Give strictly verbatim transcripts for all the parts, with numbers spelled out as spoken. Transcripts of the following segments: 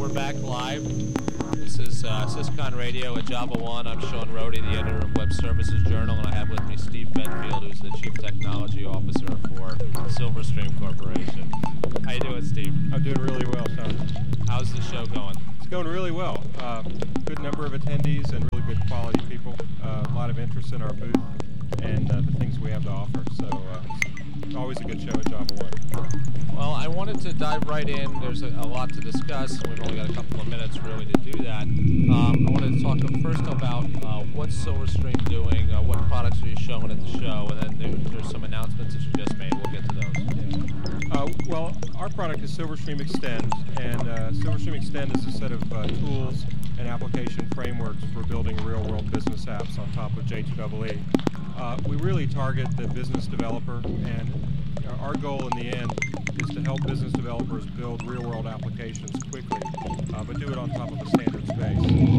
we're back live. This is uh, Syscon Radio at Java One. I'm Sean Rohde, the editor of Web Services Journal, and I have with me Steve Benfield, who's the Chief Technology Officer for Silverstream Corporation. How you doing, Steve? I'm doing really well, Sean. How's the show going? It's going really well. Uh, good number of attendees and really good quality people. Uh, a lot of interest in our booth and uh, the things we have to offer. So uh, it's always a good show at Java One. Well, I wanted to dive right in. There's a, a lot to discuss, and we've only got a couple of minutes really to do that. Um, I wanted to talk first about uh, what's Silverstream doing, uh, what products are you showing at the show, and then there, there's some announcements that you just made. We'll get to those. Yeah. Uh, well, our product is Silverstream Extend, and uh, Silverstream Extend is a set of uh, tools and application frameworks for building real-world business apps on top of J two E E. Uh, we really target the business developer, and our goal in the end is to help business developers build real-world applications quickly, uh, but do it on top of a standards base.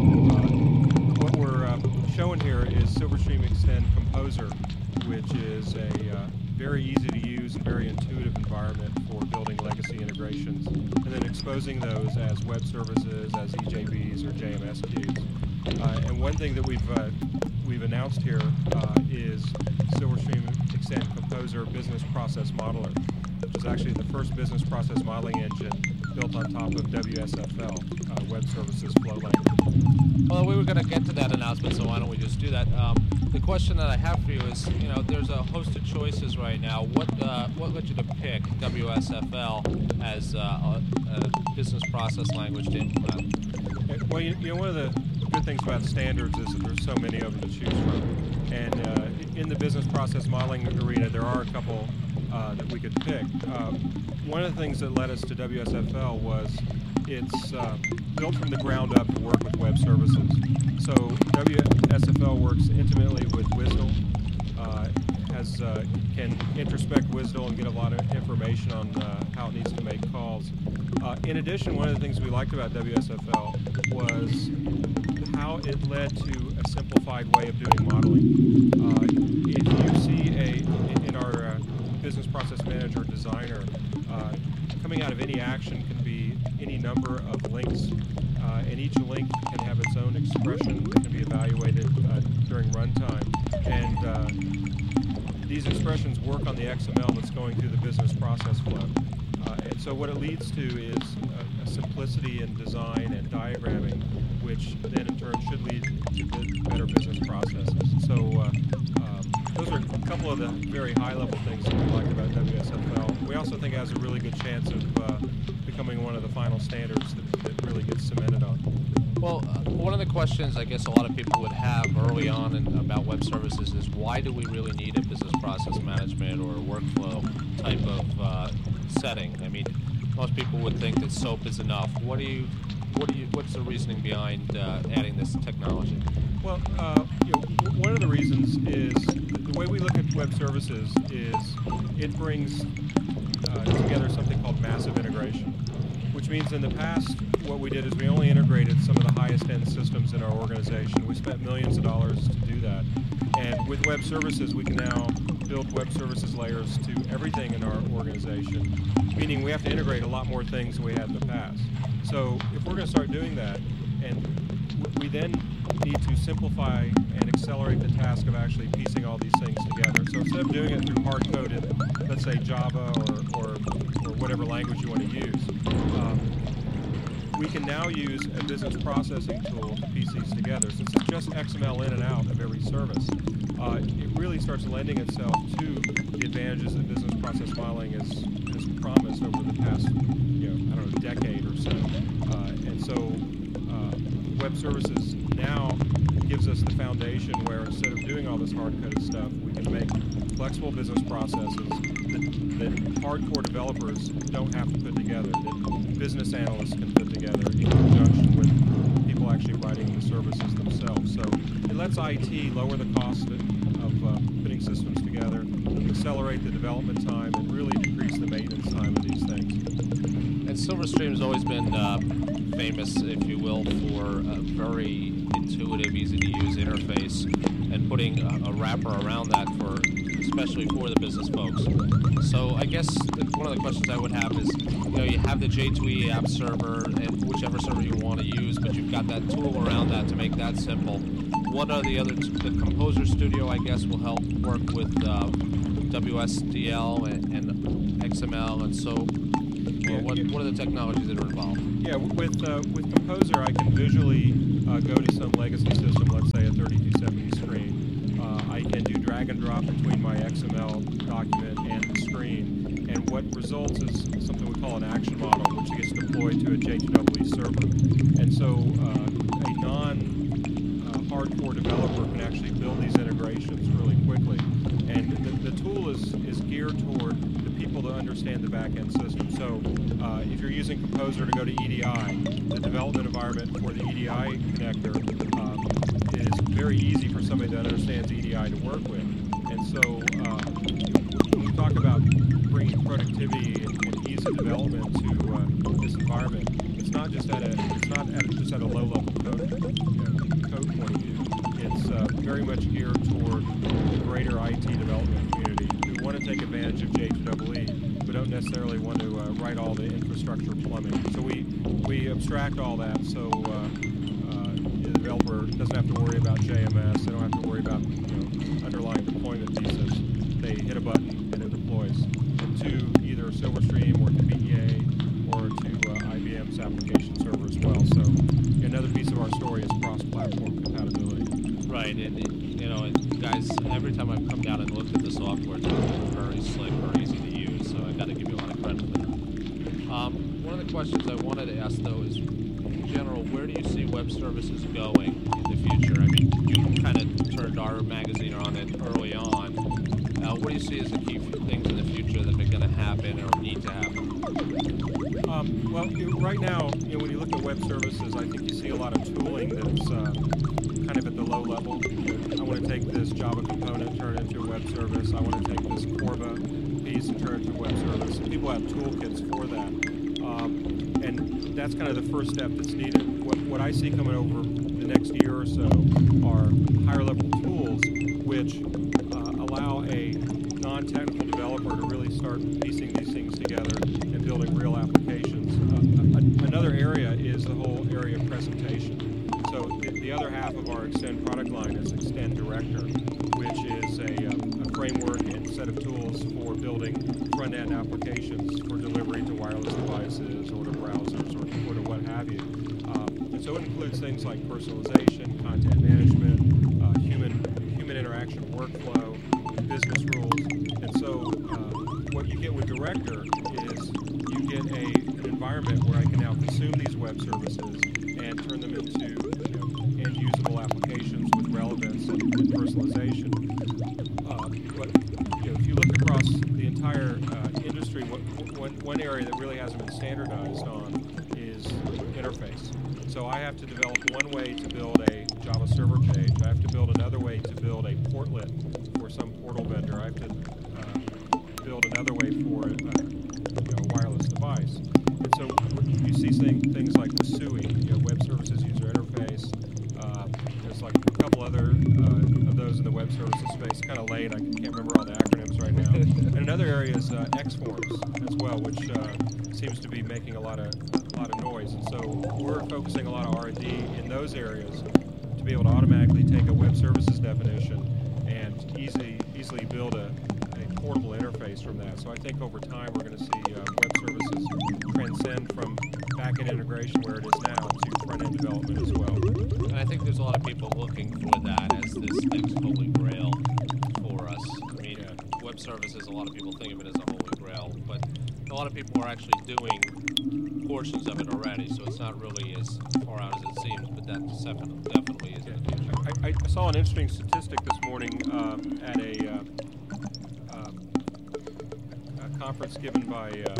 Uh, what we're uh, showing here is Silverstream Extend Composer, which is a uh, very easy-to-use and very intuitive environment for building legacy integrations, and then exposing those as web services, as E J Bs or J M S Qs. Uh, and one thing that we've uh, we've announced here uh, is Silverstream Extend Composer Business Process Modeler, which is actually the first business process modeling engine built on top of W S F L, uh, Web Services Flow Language. Well, we were going to get to that announcement, so why don't we just do that? Um, the question that I have for you is, you know, there's a host of choices right now. What uh, what led you to pick W S F L as uh, a, a business process language to implement? Well, you, you know, one of the good things about standards is that there's so many of them to choose from. And uh, in the business process modeling arena, there are a couple uh, that we could pick. Uh, one of the things that led us to W S F L was it's uh, built from the ground up to work with web services. So W S F L works intimately with WSDL, uh, has, uh, can introspect WSDL and get a lot of information on uh, how it needs to make calls. Uh, in addition, one of the things we liked about W S F L was how it led to a simplified way of doing modeling. Uh, if you see a, in, in our uh, business process manager designer, uh, coming out of any action can be any number of links, uh, and each link can have its own expression that can be evaluated uh, during runtime. And uh, these expressions work on the X M L that's going through the business process flow. Uh, and so what it leads to is a, a simplicity in design and diagramming, which then in turn should lead to good, better business processes. So uh, um, those are a couple of the very high-level things that we like about W S F L. We also think it has a really good chance of uh, becoming one of the final standards that, that really gets cemented on. Well, uh, one of the questions I guess a lot of people would have early on in, about web services is why do we really need a business process management or a workflow type of uh, setting? I mean, most people would think that SOAP is enough. What do you, what do you, what's the reasoning behind uh, adding this technology? Well, uh, you know, one of the reasons is the way we look at web services is it brings uh, together something called massive integration, which means in the past what we did is we only integrated some of the highest end systems in our organization. We spent millions of dollars to do that. And with web services, we can now build web services layers to everything in our organization, meaning we have to integrate a lot more things than we had in the past. So if we're going to start doing that, and we then need to simplify and accelerate the task of actually piecing all these things together. So instead of doing it through hard-coded, let's say Java or, or, or whatever language you want to use, um, we can now use a business processing tool to piece these together. Since it's just X M L in and out of every service, uh, it really starts lending itself to the advantages that business process modeling has, has promised over the past, you know, I don't know, decade or so. Uh, and so uh, web services now gives us the foundation where instead of doing all this hard-coded stuff, we can make flexible business processes that, that hardcore developers don't have to put together, that business analysts can put together in conjunction with people actually writing the services themselves. So it lets I T lower the cost of, of uh, putting systems together, accelerate the development time, and really decrease the maintenance time of these things. And Silverstream's always been uh, famous, if you will, for a very intuitive, easy-to-use interface and putting a, a wrapper around that for, especially for the business folks. So I guess the, one of the questions I would have is, you know, you have the J two E app server and whichever server you want to use, but you've got that tool around that to make that simple. What are the other, t- the Composer Studio, I guess, will help work with uh, W S D L and, and X M L and SOAP. Yeah, what, yeah. what are the technologies that are involved? Yeah, with uh, with Composer, I can visually uh, go to some legacy system, let's say a thirty-two seventy screen. Uh, I can do drag and drop between my X M L document and the screen, and what results is something we call an action model, which gets deployed to a J two E E server. And so uh, a non-hardcore uh, developer can actually build these integrations really quickly. And the, the tool is, is geared toward the people that understand the back-end system. So uh, if you're using Composer to go to E D I, the development environment for the E D I connector um, is very easy for somebody that understands E D I to work with. And so uh, when we talk about bringing productivity and, and ease of development to uh, this environment, it's not just at a it's not at, just at a low-level code, you know, code point of view. It's uh, very much geared toward the greater I T development community who want to take advantage of J two E E, but don't necessarily want to uh, write all the infrastructure plumbing. So we we abstract all that, so uh, uh, the developer doesn't have to worry about J M S. They don't have to worry about you know, underlying deployment pieces. They hit a button and it deploys to either Silverstream or to B E A or to uh, I B M's application server as well. So another piece of our story is cross-platform compatibility. Right, and it, you know, and guys, every time I've come down and looked at the software, it's very slick, very easy to use, so I got to give you a lot of credit for that. Um, one of the questions I wanted to ask, though, is, in general, where do you see web services going in the future? I mean, you kind of turned our magazine on it early on. Uh, what do you see as the key things in the future that are going to happen or need to happen? Um, well, you, right now, you know, when you look at web services, I think you see a lot of tooling that's uh, kind of at the low level. I want to take this Java component, turn it into a web service. I want to take this Corba piece and turn it into a web service. And people have toolkits for that. Um, and that's kind of the first step that's needed. What, what I see coming over the next year or so are higher level tools which uh, allow a non-technical developer to really start piecing these things together and building real applications. Uh, a, another area is the whole area of presentation. So the, the other half of our Extend product line is Extend Director, which is a, uh, a framework and set of tools for building front-end applications for delivery to wireless devices or to browsers or, or to what have you. Um, and so it includes things like personalization, content management, uh, human human interaction workflow, business rules. And so uh, what you get with Director is you get a, an environment where I can now consume these web services and turn them into you know, end-usable applications with relevance and, and personalization. Uh, but you know, if you look across the entire uh, industry, what, one, one area that really hasn't been standardized on is interface. So I have to develop one way to build a Java server page. I have to build another way to build a portlet for some portal vendor. I have to uh, build another way for a, a, you know, a wireless device. And so you see thing, things like the S U I, you know, Web Services User Interface. Uh, there's like a couple other uh, of those in the web services space. Kind of late. I can't remember all the acronyms right now. And another area is uh, X Forms as well, which uh, seems to be making a lot of a lot of noise. And so we're focusing a lot of R and D in those areas to be able to automatically take a web services definition and easily easily build a, a portable interface from that. So I think over time we're going to see uh, web services transcend from back-end integration where it is now to front-end development as well. And I think there's a lot of people looking for that as this next holy grail for us. I mean, Yeah. web services, a lot of people think of it as a holy grail, but a lot of people are actually doing portions of it already, so it's not really as far out as it seems, but that definitely, definitely is in the future. I, I saw an interesting statistic this morning um, at a, uh, um, a conference given by uh,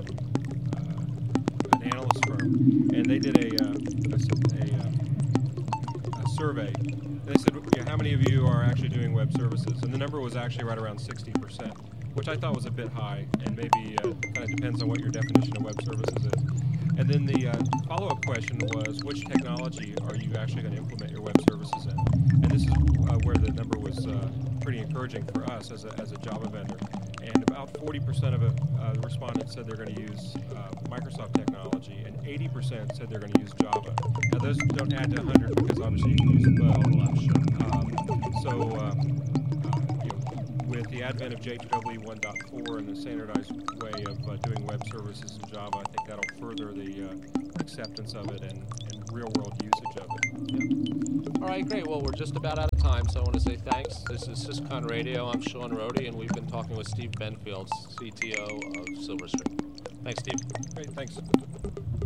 uh, an analyst firm, and they did a, uh, a, a, a survey. And they said, yeah, how many of you are actually doing web services? And the number was actually right around sixty percent, which I thought was a bit high, and maybe uh, kind of depends on what your definition of web services is. And then the uh, follow-up question was, which technology are you actually going to implement your web services in? And this is uh, where the number was uh, pretty encouraging for us as a, as a Java vendor. and about forty percent of it, uh, the respondents said they're going to use uh, Microsoft technology, and eighty percent said they're going to use Java. Now, those don't add to one hundred because obviously you can use both. Well, sure. Um, so, uh, uh, you know, with the advent of J two E E one point four and the standardized way of uh, doing web services in Java, I think that'll further the uh, acceptance of it and, and real-world usage of it. All right, great. Well, we're just about out of time, so I want to say thanks. This is Syscon Radio. I'm Sean Rohde, and we've been talking with Steve Benfield, C T O of Silverstream. Thanks, Steve. Great, thanks.